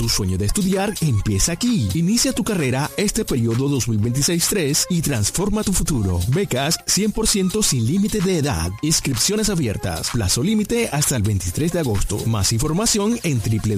Tu sueño de estudiar empieza aquí. Inicia tu carrera este periodo 2026-3 y transforma tu futuro. Becas 100% sin límite de edad. Inscripciones abiertas. Plazo límite hasta el 23 de agosto. Más información en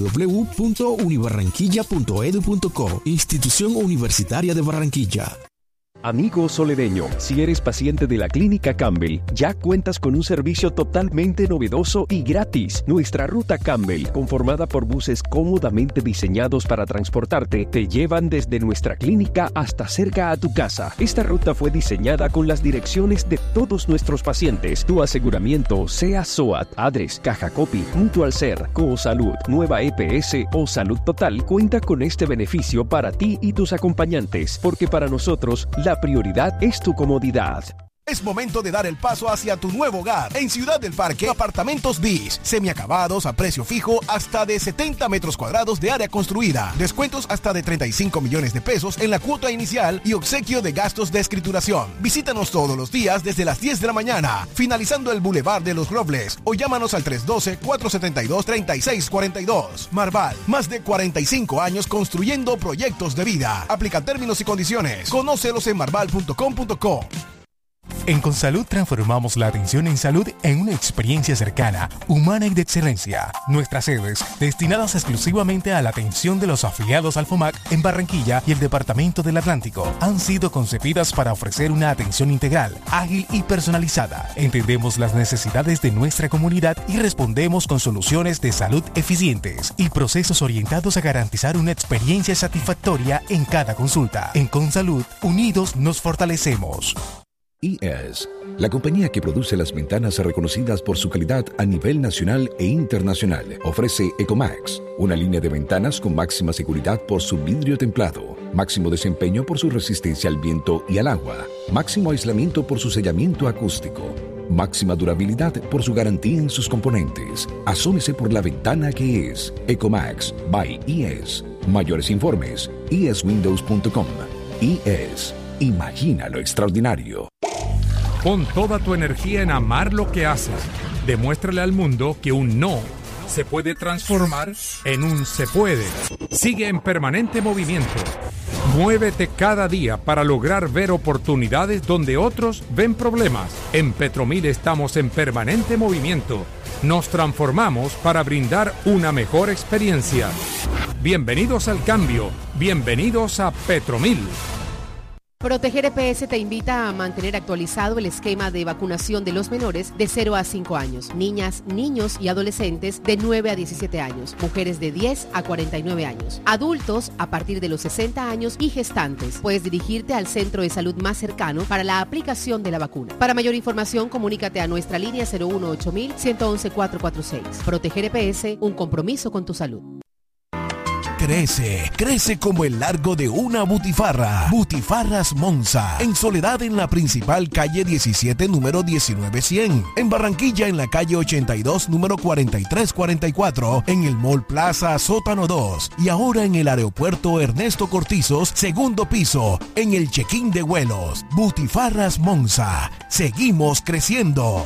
www.unibarranquilla.edu.co. Institución Universitaria de Barranquilla. Amigo solereño, si eres paciente de la Clínica Campbell, ya cuentas con un servicio totalmente novedoso y gratis. Nuestra ruta Campbell, conformada por buses cómodamente diseñados para transportarte, te llevan desde nuestra clínica hasta cerca a tu casa. Esta ruta fue diseñada con las direcciones de todos nuestros pacientes. Tu aseguramiento, sea SOAT, Adres, Caja Copy, Mutual Ser, Cosalud, Nueva EPS o Salud Total, cuenta con este beneficio para ti y tus acompañantes, porque para nosotros, la prioridad es tu comodidad. Es momento de dar el paso hacia tu nuevo hogar. En Ciudad del Parque, apartamentos BIS, semiacabados a precio fijo hasta de 70 metros cuadrados de área construida. Descuentos hasta de 35 millones de pesos en la cuota inicial y obsequio de gastos de escrituración. Visítanos todos los días desde las 10 de la mañana, finalizando el Boulevard de los Robles, o llámanos al 312-472-3642. Marval, más de 45 años construyendo proyectos de vida. Aplica términos y condiciones. Conócelos en marval.com.co. En Consalud transformamos la atención en salud en una experiencia cercana, humana y de excelencia. Nuestras sedes, destinadas exclusivamente a la atención de los afiliados al FOMAC en Barranquilla y el Departamento del Atlántico, han sido concebidas para ofrecer una atención integral, ágil y personalizada. Entendemos las necesidades de nuestra comunidad y respondemos con soluciones de salud eficientes y procesos orientados a garantizar una experiencia satisfactoria en cada consulta. En Consalud, unidos nos fortalecemos. IES, la compañía que produce las ventanas reconocidas por su calidad a nivel nacional e internacional, ofrece Ecomax, una línea de ventanas con máxima seguridad por su vidrio templado, máximo desempeño por su resistencia al viento y al agua, máximo aislamiento por su sellamiento acústico, máxima durabilidad por su garantía en sus componentes. Asómese por la ventana que es Ecomax by IES. Mayores informes, ieswindows.com. IES. Imagina lo extraordinario. Pon toda tu energía en amar lo que haces. Demuéstrale al mundo que un no se puede transformar en un se puede. Sigue en permanente movimiento. Muévete cada día para lograr ver oportunidades donde otros ven problemas. En Petromil estamos en permanente movimiento. Nos transformamos para brindar una mejor experiencia. Bienvenidos al cambio. Bienvenidos a Petromil. Proteger EPS te invita a mantener actualizado el esquema de vacunación de los menores de 0 a 5 años, niñas, niños y adolescentes de 9 a 17 años, mujeres de 10 a 49 años, adultos a partir de los 60 años y gestantes. Puedes dirigirte al centro de salud más cercano para la aplicación de la vacuna. Para mayor información, comunícate a nuestra línea 018-111-446. Proteger EPS, un compromiso con tu salud. Crece como el largo de una butifarra. Butifarras Monza, en Soledad en la principal calle 17, número 19100. En Barranquilla en la calle 82, número 4344. En el Mall Plaza Sótano 2. Y ahora en el aeropuerto Ernesto Cortizos, segundo piso, en el check-in de vuelos. Butifarras Monza. Seguimos creciendo.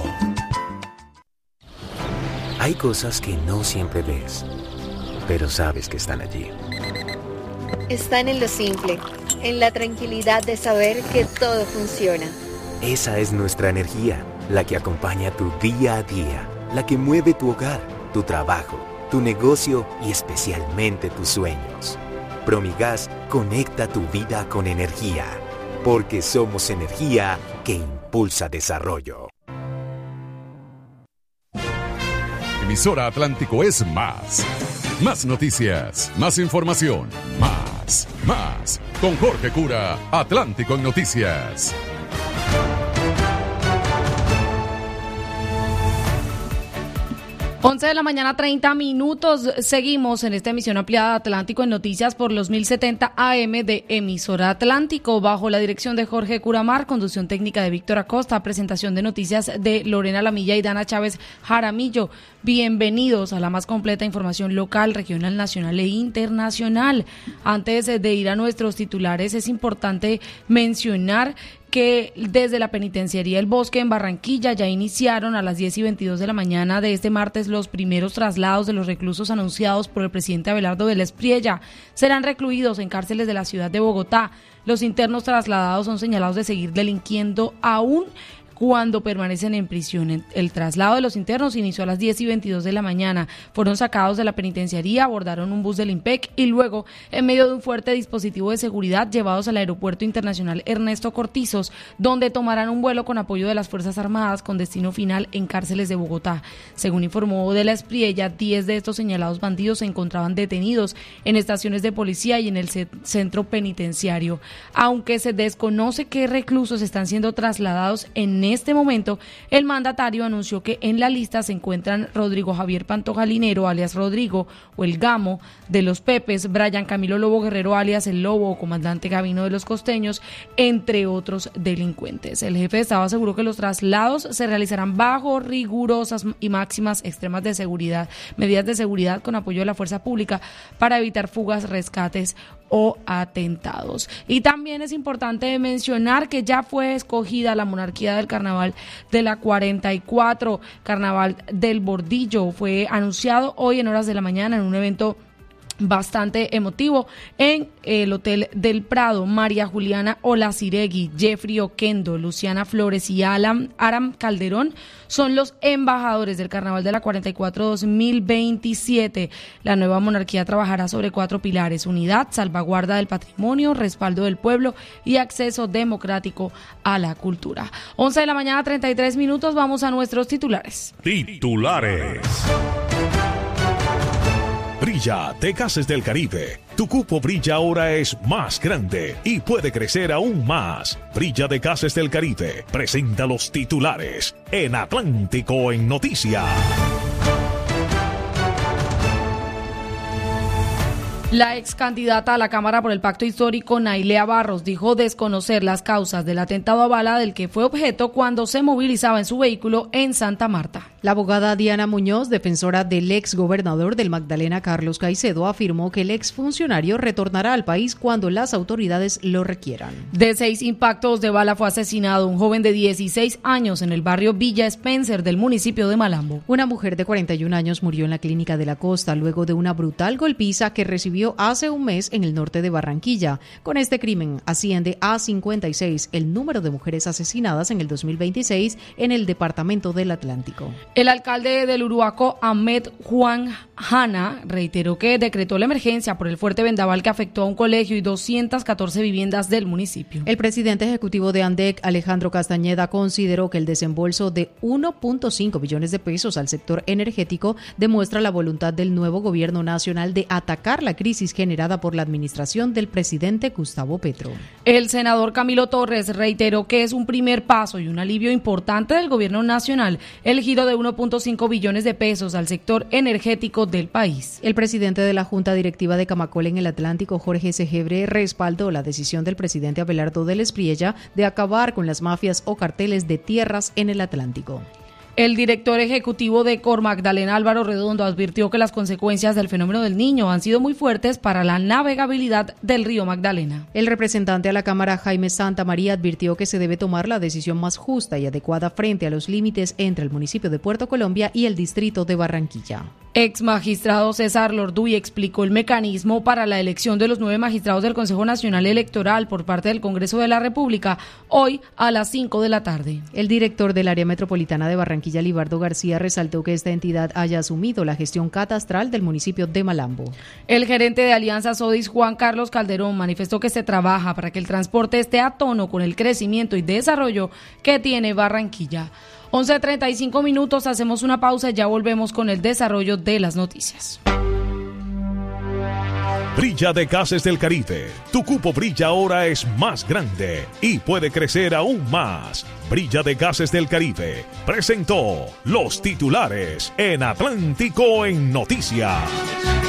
Hay cosas que no siempre ves, pero sabes que están allí. Están en lo simple, en la tranquilidad de saber que todo funciona. Esa es nuestra energía, la que acompaña tu día a día, la que mueve tu hogar, tu trabajo, tu negocio y especialmente tus sueños. Promigas conecta tu vida con energía, porque somos energía que impulsa desarrollo. Emisora Atlántico es más. Más noticias, más información, más. Con Jorge Cura, Atlántico en Noticias. 11 de la mañana, 30 minutos. Seguimos en esta emisión ampliada de Atlántico en Noticias por los 1070 AM de Emisora Atlántico, bajo la dirección de Jorge Curamar, conducción técnica de Víctor Acosta, presentación de noticias de Lorena Lamilla y Dana Chávez Jaramillo. Bienvenidos a la más completa información local, regional, nacional e internacional. Antes de ir a nuestros titulares, es importante mencionar que desde la Penitenciaría El Bosque en Barranquilla ya iniciaron a las 10:22 de la mañana de este martes los primeros traslados de los reclusos anunciados por el presidente Abelardo del Espriella. Serán recluidos en cárceles de la ciudad de Bogotá. Los internos trasladados son señalados de seguir delinquiendo aún cuando permanecen en prisión. El traslado de los internos inició a las 10:22 de la mañana. Fueron sacados de la penitenciaría, abordaron un bus del IMPEC y luego, en medio de un fuerte dispositivo de seguridad, llevados al Aeropuerto Internacional Ernesto Cortizos, donde tomarán un vuelo con apoyo de las Fuerzas Armadas con destino final en cárceles de Bogotá. Según informó de la Espriella, 10 de estos señalados bandidos se encontraban detenidos en estaciones de policía y en el centro penitenciario. Aunque se desconoce qué reclusos están siendo trasladados en este momento, el mandatario anunció que en la lista se encuentran Rodrigo Javier Pantoja Linero, alias Rodrigo, o el Gamo de los Pepes, Brian Camilo Lobo Guerrero, alias el Lobo, o comandante Gavino de los Costeños, entre otros delincuentes. El jefe de Estado aseguró que los traslados se realizarán bajo rigurosas y máximas extremas de seguridad, medidas de seguridad con apoyo de la fuerza pública para evitar fugas, rescates o atentados. Y también es importante mencionar que ya fue escogida la monarquía del Carnaval de la 44, Carnaval del Bordillo. Fue anunciado hoy en horas de la mañana en un evento bastante emotivo en el Hotel del Prado. María Juliana Olaciregui, Jeffrey Oquendo, Luciana Flores y Aram Calderón son los embajadores del Carnaval de la 44 2027. La nueva monarquía trabajará sobre 4 pilares: unidad, salvaguarda del patrimonio, respaldo del pueblo y acceso democrático a la cultura. 11 de la mañana, 33 minutos, vamos a nuestros titulares. Titulares. Brilla de Gases del Caribe. Tu cupo Brilla ahora es más grande y puede crecer aún más. Brilla de Gases del Caribe presenta los titulares en Atlántico en Noticias. La ex candidata a la Cámara por el Pacto Histórico, Nailea Barros, dijo desconocer las causas del atentado a bala del que fue objeto cuando se movilizaba en su vehículo en Santa Marta. La abogada Diana Muñoz, defensora del ex gobernador del Magdalena, Carlos Caicedo, afirmó que el ex funcionario retornará al país cuando las autoridades lo requieran. De 6 impactos de bala fue asesinado un joven de 16 años en el barrio Villa Spencer del municipio de Malambo. Una mujer de 41 años murió en la clínica de la Costa luego de una brutal golpiza que recibió hace un mes en el norte de Barranquilla. Con este crimen asciende a 56 el número de mujeres asesinadas en el 2026 en el departamento del Atlántico. El alcalde del Uruaco, Ahmed Juan Hanna, reiteró que decretó la emergencia por el fuerte vendaval que afectó a un colegio y 214 viviendas del municipio. El presidente ejecutivo de ANDEC, Alejandro Castañeda, consideró que el desembolso de 1.5 billones de pesos al sector energético demuestra la voluntad del nuevo gobierno nacional de atacar la crisis generada por la administración del presidente Gustavo Petro. El senador Camilo Torres reiteró que es un primer paso y un alivio importante del gobierno nacional el giro de 1.5 billones de pesos al sector energético del país. El presidente de la Junta Directiva de Camacol en el Atlántico, Jorge Segebre, respaldó la decisión del presidente Abelardo del Espriella de acabar con las mafias o carteles de tierras en el Atlántico. El director ejecutivo de Cor Magdalena, Álvaro Redondo, advirtió que las consecuencias del fenómeno del Niño han sido muy fuertes para la navegabilidad del río Magdalena. El representante a la Cámara, Jaime Santamaría, advirtió que se debe tomar la decisión más justa y adecuada frente a los límites entre el municipio de Puerto Colombia y el distrito de Barranquilla. Ex magistrado César Lorduy explicó el mecanismo para la elección de los 9 magistrados del Consejo Nacional Electoral por parte del Congreso de la República hoy a las 5 de la tarde. El director del área metropolitana de Barranquilla, Libardo García, resaltó que esta entidad haya asumido la gestión catastral del municipio de Malambo. El gerente de Alianza Sodis, Juan Carlos Calderón, manifestó que se trabaja para que el transporte esté a tono con el crecimiento y desarrollo que tiene Barranquilla. 11:35 minutos, hacemos una pausa y ya volvemos con el desarrollo de las noticias. Brilla de Gases del Caribe. Tu cupo Brilla ahora es más grande y puede crecer aún más. Brilla de Gases del Caribe presentó los titulares en Atlántico en Noticias.